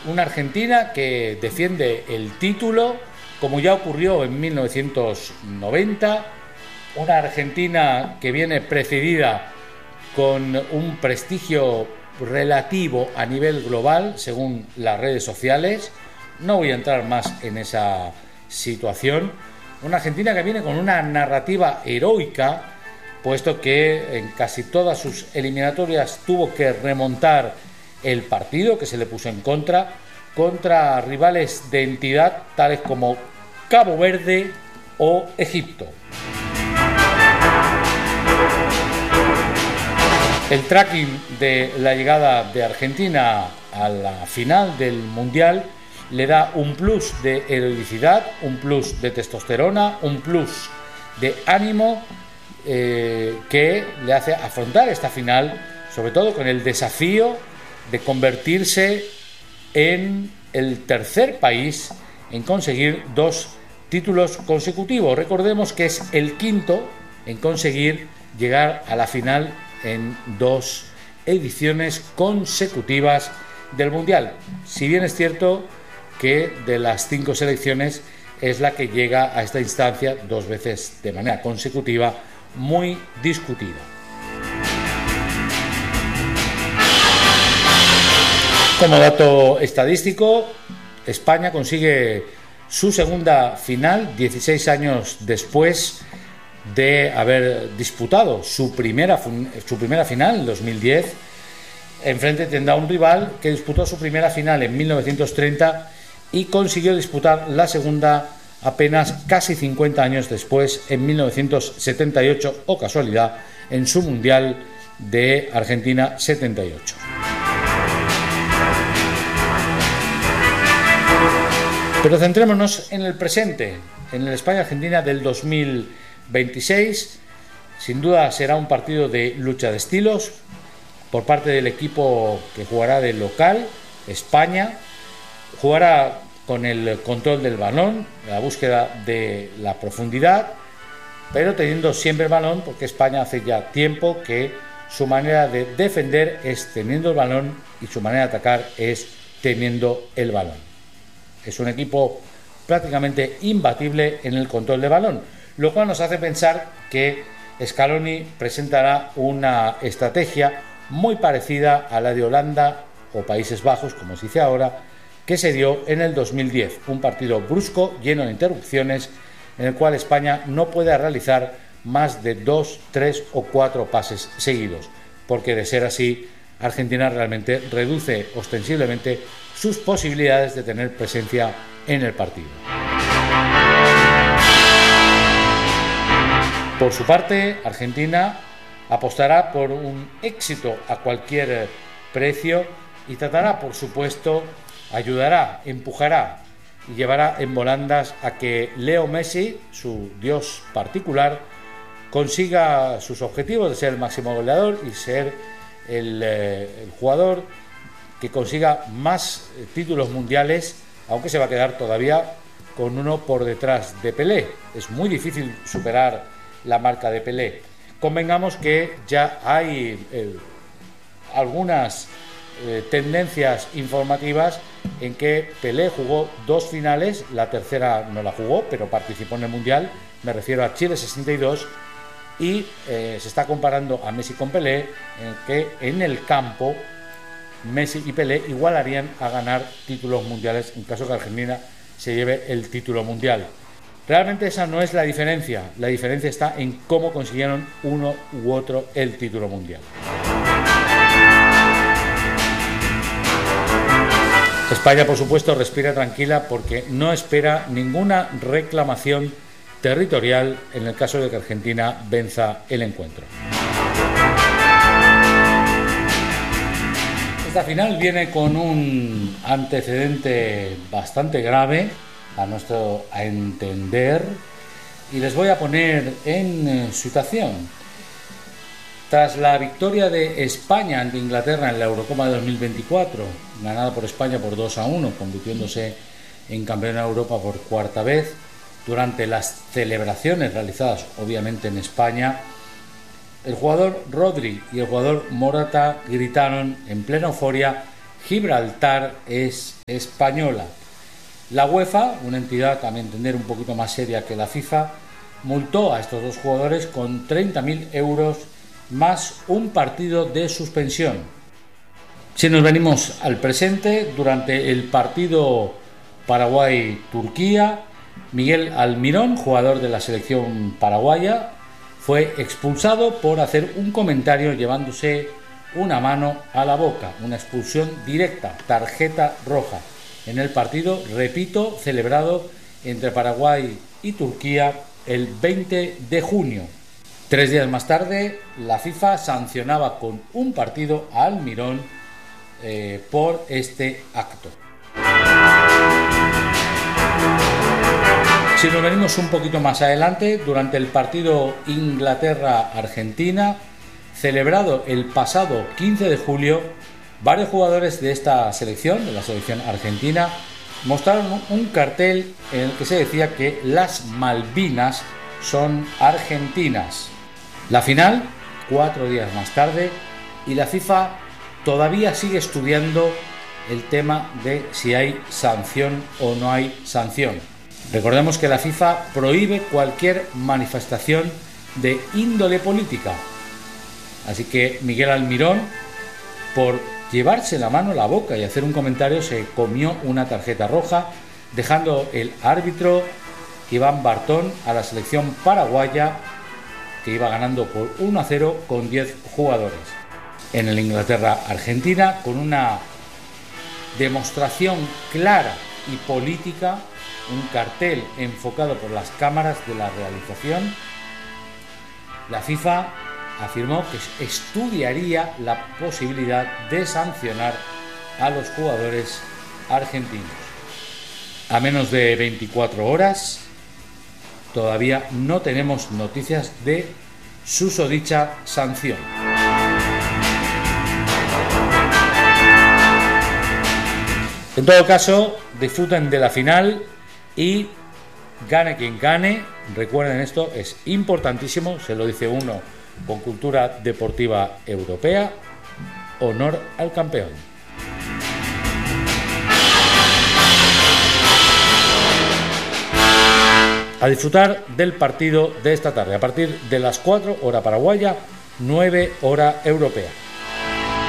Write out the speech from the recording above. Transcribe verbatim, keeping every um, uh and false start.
una Argentina que defiende el título, como ya ocurrió en mil novecientos noventa, una Argentina que viene precedida con un prestigio relativo a nivel global, según las redes sociales. No voy a entrar más en esa situación. Una Argentina que viene con una narrativa heroica, puesto que en casi todas sus eliminatorias tuvo que remontar el partido que se le puso en contra, contra rivales de entidad tales como Cabo Verde o Egipto. El tracking de la llegada de Argentina a la final del Mundial le da un plus de heroicidad, un plus de testosterona, un plus de ánimo eh, que le hace afrontar esta final, sobre todo con el desafío de convertirse en el tercer país en conseguir dos títulos consecutivos. Recordemos que es el quinto en conseguir llegar a la final en dos ediciones consecutivas del Mundial. Si bien es cierto que de las cinco selecciones es la que llega a esta instancia dos veces de manera consecutiva, muy discutida. Como dato estadístico, España consigue su segunda final dieciséis años después de haber disputado su primera, su primera final en dos mil diez. Enfrente tendrá un rival que disputó su primera final en mil novecientos treinta y consiguió disputar la segunda apenas casi cincuenta años después, en mil novecientos setenta y ocho, o casualidad, en su Mundial de Argentina setenta y ocho. Pero centrémonos en el presente, en el España-Argentina del dos mil veintiséis. Sin duda será un partido de lucha de estilos por parte del equipo que jugará de local, España. Jugará con el control del balón, la búsqueda de la profundidad, pero teniendo siempre el balón, porque España hace ya tiempo que su manera de defender es teniendo el balón y su manera de atacar es teniendo el balón. Es un equipo prácticamente imbatible en el control de balón, lo cual nos hace pensar que Scaloni presentará una estrategia muy parecida a la de Holanda o Países Bajos, como se dice ahora, que se dio en el dos mil diez, un partido brusco, lleno de interrupciones, en el cual España no puede realizar más de dos, tres o cuatro pases seguidos, porque de ser así, Argentina realmente reduce ostensiblemente sus posibilidades de tener presencia en el partido. Por su parte, Argentina apostará por un éxito a cualquier precio y tratará, por supuesto, ayudará, empujará y llevará en volandas a que Leo Messi, su dios particular, consiga sus objetivos de ser el máximo goleador y ser el, eh, el jugador que consiga más eh, títulos mundiales, aunque se va a quedar todavía con uno por detrás de Pelé. Es muy difícil superar la marca de Pelé. Convengamos que ya hay eh, algunas eh, tendencias informativas en que Pelé jugó dos finales, la tercera no la jugó, pero participó en el Mundial, me refiero a Chile sesenta y dos, y eh, se está comparando a Messi con Pelé, en que en el campo Messi y Pelé igualarían a ganar títulos mundiales en caso que Argentina se lleve el título mundial. Realmente esa no es la diferencia, la diferencia está en cómo consiguieron uno u otro el título mundial. España, por supuesto, respira tranquila porque no espera ninguna reclamación territorial en el caso de que Argentina venza el encuentro. Esta final viene con un antecedente bastante grave, a nuestro entender, y les voy a poner en situación. Tras la victoria de España ante Inglaterra en la Eurocopa de dos mil veinticuatro, ganada por España por dos a uno, convirtiéndose en campeona de Europa por cuarta vez, durante las celebraciones realizadas obviamente en España, el jugador Rodri y el jugador Morata gritaron en plena euforia Gibraltar es española. La UEFA, una entidad a mi entender un poquito más seria que la FIFA, multó a estos dos jugadores con treinta mil euros más un partido de suspensión. Si nos venimos al presente, durante el partido Paraguay-Turquía, Miguel Almirón, jugador de la selección paraguaya, fue expulsado por hacer un comentario llevándose una mano a la boca, una expulsión directa, tarjeta roja, en el partido, repito, celebrado entre Paraguay y Turquía el veinte de junio. Tres días más tarde, la FIFA sancionaba con un partido a Almirón eh, por este acto. Si nos venimos un poquito más adelante, durante el partido Inglaterra-Argentina, celebrado el pasado quince de julio, varios jugadores de esta selección, de la selección argentina, mostraron un cartel en el que se decía que las Malvinas son argentinas. La final, cuatro días más tarde, y la FIFA todavía sigue estudiando el tema de si hay sanción o no hay sanción. Recordemos que la FIFA prohíbe cualquier manifestación de índole política. Así que Miguel Almirón, por llevarse la mano a la boca y hacer un comentario, se comió una tarjeta roja, dejando el árbitro Iván Bartón a la selección paraguaya, que iba ganando por uno a cero con diez jugadores. En el Inglaterra-Argentina, con una demostración clara y política, un cartel enfocado por las cámaras de la realización, la FIFA afirmó que estudiaría la posibilidad de sancionar a los jugadores argentinos. A menos de veinticuatro horas, todavía no tenemos noticias de susodicha sanción. En todo caso, disfruten de la final y gane quien gane. Recuerden, esto es importantísimo, se lo dice uno con cultura deportiva europea. Honor al campeón. A disfrutar del partido de esta tarde, a partir de las cuatro hora paraguaya, nueve hora europea.